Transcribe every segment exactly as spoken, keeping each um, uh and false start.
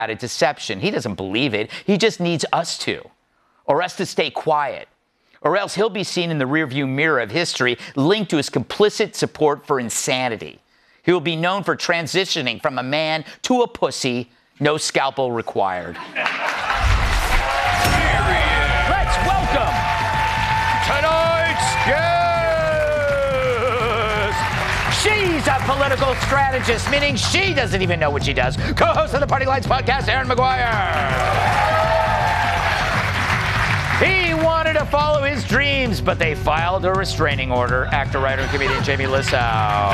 out of deception. He doesn't believe it. He just needs us to, or us to stay quiet. Or else he'll be seen in the rearview mirror of history, linked to his complicit support for insanity. He will be known for transitioning from a man to a pussy, no scalpel required. Let's welcome tonight's guest. She's a political strategist, meaning she doesn't even know what she does. Co-host of the Party Lines podcast, Erin Maguire. He wanted to follow his dreams, but they filed a restraining order. Actor, writer, and comedian Jamie Lissow.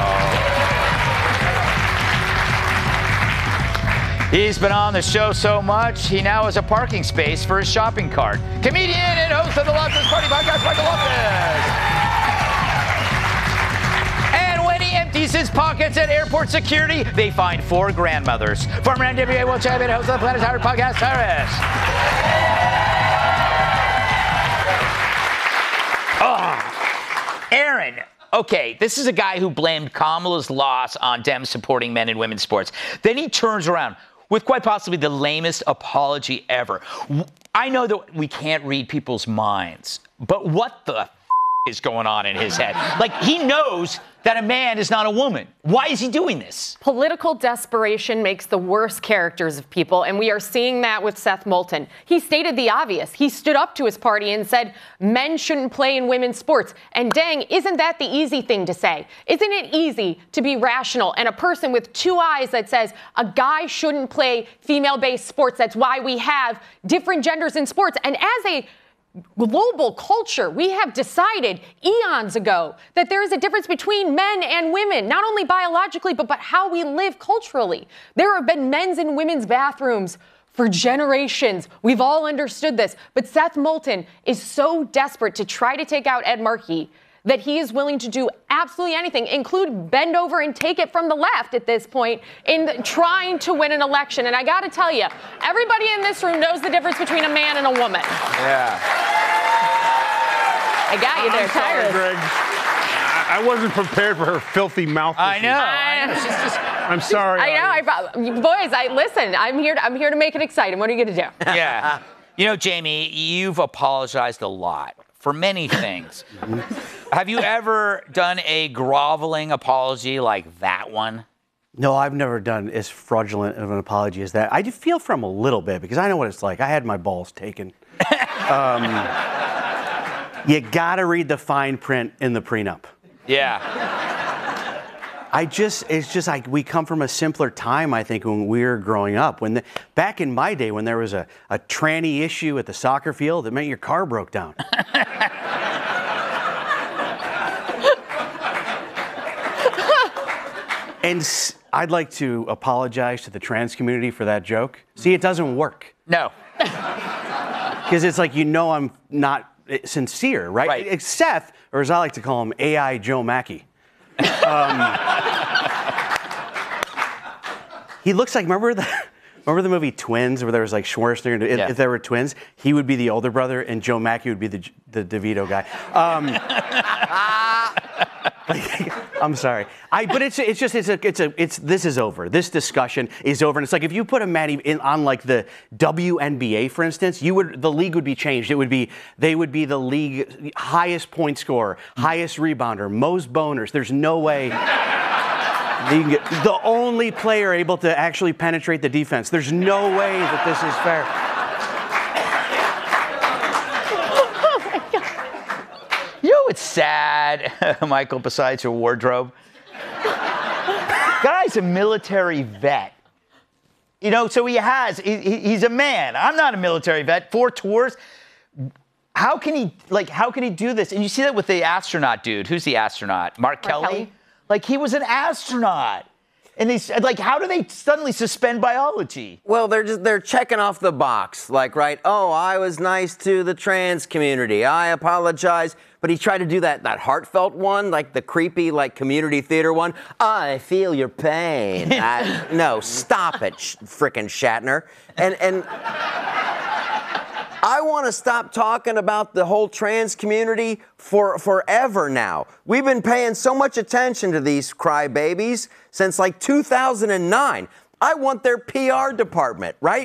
He's been on the show so much, he now has a parking space for his shopping cart. Comedian and host of the Loftus Party podcast, Michael Loftus. And when he empties his pockets at airport security, they find four grandmothers. Former N W A World Champion, host of the Planet Howard podcast, Cyrus. Oh, Erin, okay, this is a guy who blamed Kamala's loss on Dems supporting men in women's sports. Then he turns around with quite possibly the lamest apology ever. I know that we can't read people's minds, but what the f- is going on in his head? Like, he knows that a man is not a woman. Why is he doing this? Political desperation makes the worst characters of people, and we are seeing that with Seth Moulton. He stated the obvious. He stood up to his party and said men shouldn't play in women's sports. And dang, isn't that the easy thing to say? Isn't it easy to be rational and a person with two eyes that says a guy shouldn't play female-based sports? That's why we have different genders in sports. And as a global culture, we have decided eons ago that there is a difference between men and women, not only biologically, but, but how we live culturally. There have been men's and women's bathrooms for generations. We've all understood this. But Seth Moulton is so desperate to try to take out Ed Markey that he is willing to do absolutely anything, include bend over and take it from the left at this point in trying to win an election. And I got to tell you, everybody in this room knows the difference between a man and a woman. Yeah. I got you there, I'm sorry, Tyrus. Greg. I wasn't prepared for her filthy mouth. I know. I know. She's just, I'm sorry. I know. I, boys, I listen. I'm here. To, I'm here to make it exciting. What are you going to do? Yeah. You know, Jamie, you've apologized a lot for many things. Have you ever done a groveling apology like that one? No, I've never done as fraudulent of an apology as that. I do feel for him a little bit because I know what it's like. I had my balls taken. um, you gotta read the fine print in the prenup. Yeah. I just, it's just like we come from a simpler time, I think, when we were growing up. When the, back in my day, when there was a, a tranny issue at the soccer field, it meant your car broke down. And I'd like to apologize to the trans community for that joke. See, it doesn't work. No. Because it's like, you know, I'm not sincere, right? Right. It's Seth, or as I like to call him, A I Joe Mackey. Um, he looks like, remember the, remember the movie Twins, where there was like Schwarzenegger, if, yeah. if there were twins, he would be the older brother and Joe Mackey would be the, the DeVito guy. Um, like, I'm sorry. I, but it's it's just it's a it's a it's this is over. This discussion is over, and it's like if you put a Matty in on like the W N B A, for instance, you would the league would be changed. It would be they would be the league highest point scorer, highest rebounder, most boners. There's no way. You can get, the only player able to actually penetrate the defense. There's no way that this is fair. You know what's sad, Michael, besides your wardrobe? Guy's a military vet. You know, so he has, he, he's a man. I'm not a military vet. Four tours. How can he, like, how can he do this? And you see that with the astronaut dude. Who's the astronaut? Mark, Mark Kelly? Kelly? Like, he was an astronaut. And they, like, how do they suddenly suspend biology? Well, they're just, they're checking off the box. Like, right, oh, I was nice to the trans community. I apologize. But he tried to do that, that heartfelt one, like the creepy, like, community theater one. I feel your pain. I, no, stop it, sh- frickin' Shatner. And, and I want to stop talking about the whole trans community for forever now. We've been paying so much attention to these crybabies since, like, two thousand nine. I want their P R department, right?